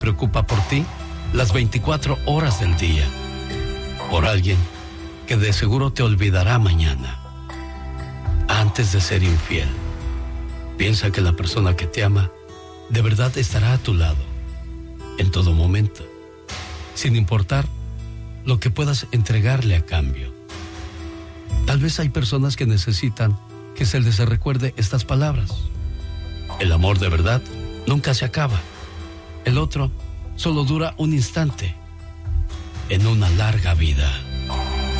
preocupa por ti las 24 horas del día. Por alguien que de seguro te olvidará mañana. Antes de ser infiel, piensa que la persona que te ama de verdad estará a tu lado en todo momento, sin importar lo que puedas entregarle a cambio. Tal vez hay personas que necesitan que se les recuerde estas palabras. El amor de verdad nunca se acaba. El otro solo dura un instante en una larga vida.